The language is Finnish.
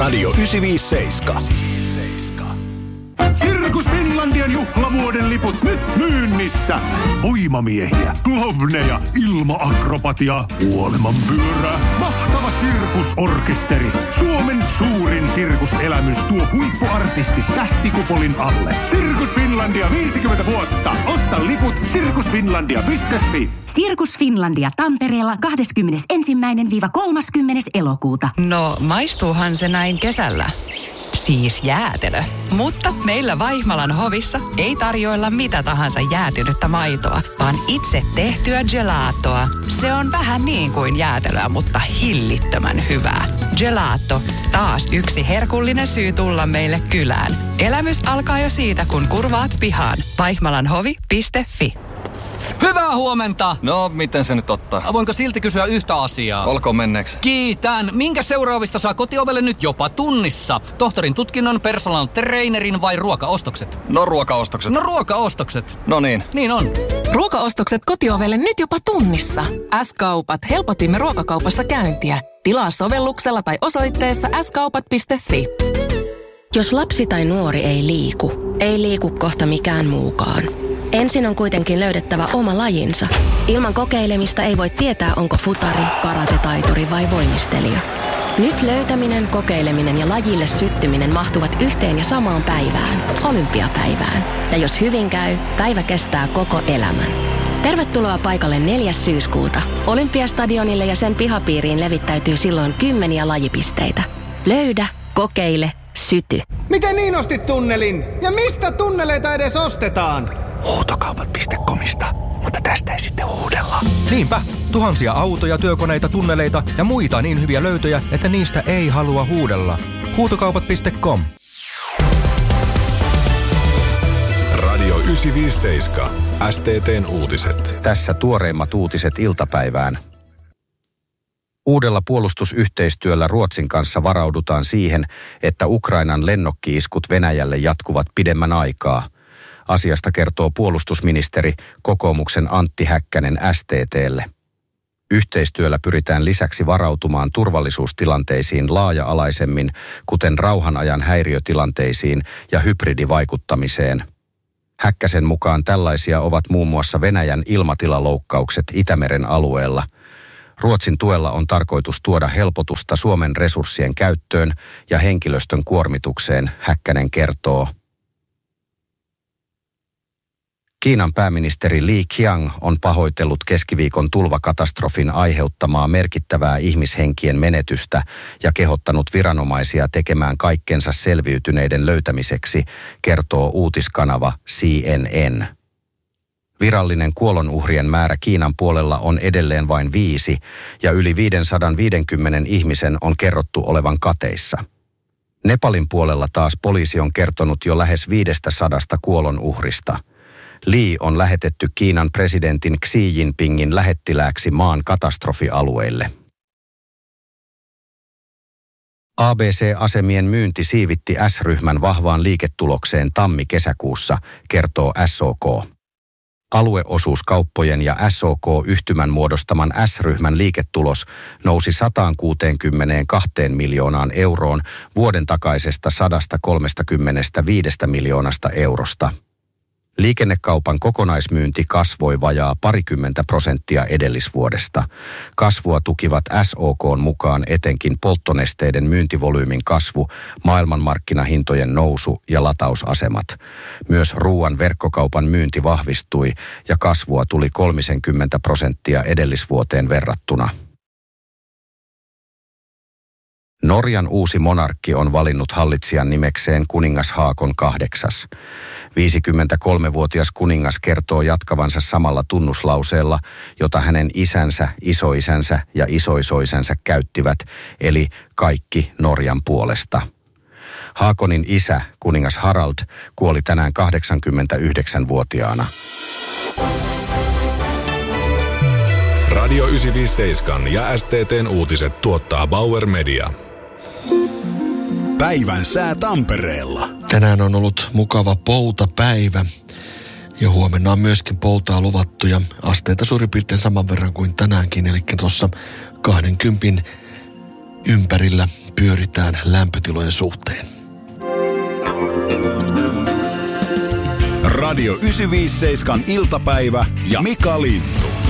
Radio 957. Sirkus Finlandian juhlavuoden liput nyt myynnissä. Voimamiehiä, klovneja, ilma-akrobatiaa, kuolemanpyörää, mahtava sirkusorkesteri. Suomen suurin sirkuselämys tuo huippuartistit tähtikupolin alle. Sirkus Finlandia 50 vuotta. Osta liput sirkusfinlandia.fi. Sirkus Finlandia Tampereella 21.–30. elokuuta. No, maistuuhan se näin kesällä. Siis jäätelö. Mutta meillä Vaihmalan hovissa ei tarjoilla mitä tahansa jäätynyttä maitoa, vaan itse tehtyä gelatoa. Se on vähän niin kuin jäätelöä, mutta hillittömän hyvää. Gelato. Taas yksi herkullinen syy tulla meille kylään. Elämys alkaa jo siitä, kun kurvaat pihaan. Vaihmalanhovi.fi. Hyvää huomenta! No, miten se nyt ottaa? Voinko silti kysyä yhtä asiaa? Olkoon menneeksi. Kiitän. Minkä seuraavista saa kotiovelle nyt jopa tunnissa? Tohtorin tutkinnon, personal trainerin vai ruokaostokset? No, ruokaostokset. No, ruokaostokset. No niin. Niin on. Ruokaostokset kotiovelle nyt jopa tunnissa. S-kaupat. Helpotimme ruokakaupassa käyntiä. Tilaa sovelluksella tai osoitteessa skaupat.fi. Jos lapsi tai nuori ei liiku kohta mikään muukaan. Ensin on kuitenkin löydettävä oma lajinsa. Ilman kokeilemista ei voi tietää, onko futari, karatetaituri vai voimistelija. Nyt löytäminen, kokeileminen ja lajille syttyminen mahtuvat yhteen ja samaan päivään, olympiapäivään. Ja jos hyvin käy, päivä kestää koko elämän. Tervetuloa paikalle 4. syyskuuta. Olympiastadionille ja sen pihapiiriin levittäytyy silloin 10 lajipisteitä. Löydä, kokeile, syty. Miten niin ostit tunnelin? Ja mistä tunneleita edes ostetaan? Huutokaupat.comista, mutta tästä ei sitten huudella. Niinpä, tuhansia autoja, työkoneita, tunneleita ja muita niin hyviä löytöjä, että niistä ei halua huudella. Huutokaupat.com. Radio 957. STT:n uutiset. Tässä tuoreimmat uutiset iltapäivään. Uudella puolustusyhteistyöllä Ruotsin kanssa varaudutaan siihen, että Ukrainan lennokki-iskut Venäjälle jatkuvat pidemmän aikaa. Asiasta kertoo puolustusministeri kokoomuksen Antti Häkkänen STT:lle. Yhteistyöllä pyritään lisäksi varautumaan turvallisuustilanteisiin laaja-alaisemmin, kuten rauhanajan häiriötilanteisiin ja hybridivaikuttamiseen. Häkkäsen mukaan tällaisia ovat muun muassa Venäjän ilmatilaloukkaukset Itämeren alueella. Ruotsin tuella on tarkoitus tuoda helpotusta Suomen resurssien käyttöön ja henkilöstön kuormitukseen, Häkkänen kertoo. Kiinan pääministeri Li Qiang on pahoitellut keskiviikon tulvakatastrofin aiheuttamaa merkittävää ihmishenkien menetystä ja kehottanut viranomaisia tekemään kaikkensa selviytyneiden löytämiseksi, kertoo uutiskanava CNN. Virallinen kuolonuhrien määrä Kiinan puolella on edelleen vain 5 ja yli 550 ihmisen on kerrottu olevan kateissa. Nepalin puolella taas poliisi on kertonut jo lähes 500 kuolonuhrista. Li on lähetetty Kiinan presidentin Xi Jinpingin lähettilääksi maan katastrofialueille. ABC-asemien myynti siivitti S-ryhmän vahvaan liiketulokseen tammi-kesäkuussa, kertoo SOK. Alueosuuskauppojen ja SOK-yhtymän muodostaman S-ryhmän liiketulos nousi 162 miljoonaan euroon vuoden takaisesta 135 miljoonasta eurosta. Liikennekaupan kokonaismyynti kasvoi vajaa 20% edellisvuodesta. Kasvua tukivat SOK:n mukaan etenkin polttonesteiden myyntivolyymin kasvu, maailmanmarkkinahintojen nousu ja latausasemat. Myös ruuan verkkokaupan myynti vahvistui ja kasvua tuli 30% edellisvuoteen verrattuna. Norjan uusi monarkki on valinnut hallitsijan nimekseen kuningas Haakon VIII. 53-vuotias kuningas kertoo jatkavansa samalla tunnuslauseella, jota hänen isänsä, isoisänsä ja isoisoisänsä käyttivät, eli kaikki Norjan puolesta. Haakonin isä, kuningas Harald, kuoli tänään 89-vuotiaana. Radio 957 ja STT:n uutiset tuottaa Bauer Media. Päivän sää Tampereella. Tänään on ollut mukava poutapäivä ja huomenna on myöskin poutaa luvattu ja asteita suurin piirtein saman verran kuin tänäänkin. Eli tuossa 20 ympärillä pyöritään lämpötilojen suhteen. Radio 957 iltapäivä ja Mika Lintu.